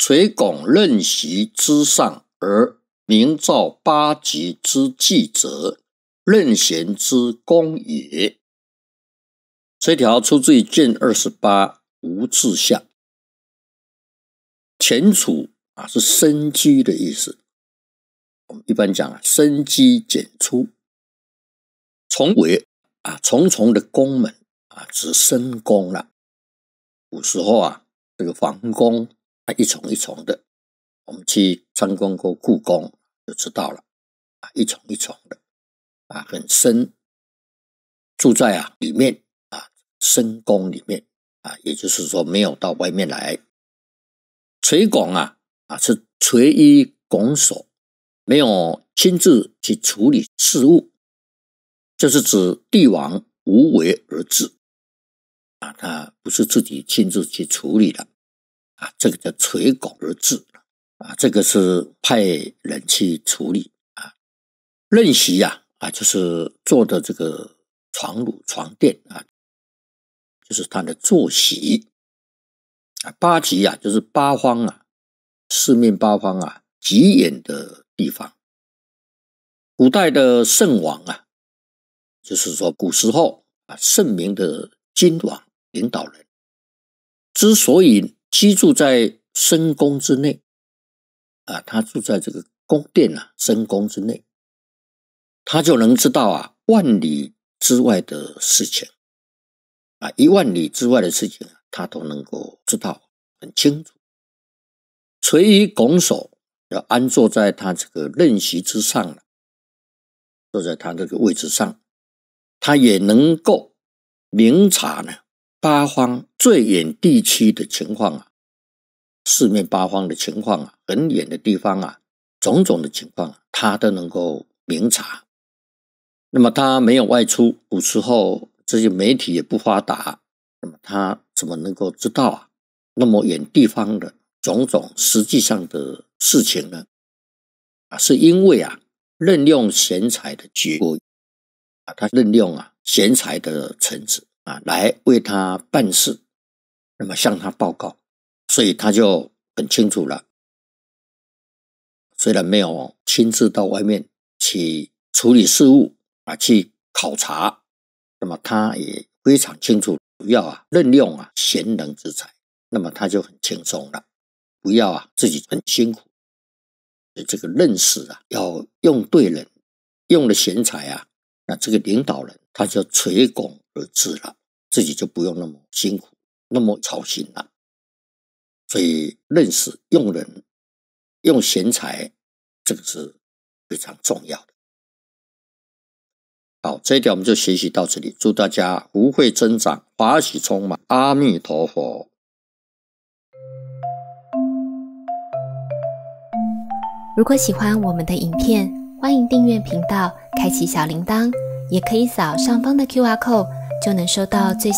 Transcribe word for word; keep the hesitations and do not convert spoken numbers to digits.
垂拱任席之上，而明照八极之纪者，任贤之功也。这条出自于卷二十八无志下。前楚啊是生机的意思，我们一般讲啊，生机简出。重围啊，重重的宫门啊，指深宫了。古时候啊，这个皇宫啊，一重一重的，我们去参观过故宫就知道了啊，一重一重的啊，很深，住在啊里面啊，深宫里面啊，也就是说没有到外面来。垂拱啊啊是垂衣拱手，没有亲自去处理事务，就是指帝王无为而治啊，他不是自己亲自去处理的啊，这个叫垂拱而治啊，这个是派人去处理啊。任席啊啊就是坐的这个床褥床垫啊，就是他的坐席啊。八极啊就是八方啊，四面八方啊，极远的地方。古代的圣王啊，就是说古时候啊圣明的君王领导人，之所以居住在深宫之内啊，他住在这个宫殿啊深宫之内，他就能知道啊万里之外的事情啊，一万里之外的事情他都能够知道很清楚。垂衣拱手，要安坐在他这个任席之上了，坐在他这个位置上，他也能够明察呢八方最远地区的情况啊，四面八方的情况啊，很远的地方啊，种种的情况啊，他都能够明察。那么他没有外出，古时候这些媒体也不发达，那么他怎么能够知道啊那么远地方的种种实际上的事情呢？啊，是因为啊任用贤才的爵位啊，他任用啊贤才的臣子啊来为他办事，那么向他报告，所以他就很清楚了。虽然没有亲自到外面去处理事务啊，去考察，那么他也非常清楚要啊任用啊贤能之才，那么他就很轻松了，不要啊自己很辛苦。这个任事啊要用对人，用了贤才啊，那这个领导人他就垂拱而治了，自己就不用那么辛苦，那么操心了。所以任事用人用贤才，这个是非常重要的。好，这一条我们就学习到这里，祝大家福慧增长，法喜充满，阿弥陀佛。 如果喜欢我们的影片，欢迎订阅频道，开启小铃铛，也可以扫上方的 Q R code， 就能收到最新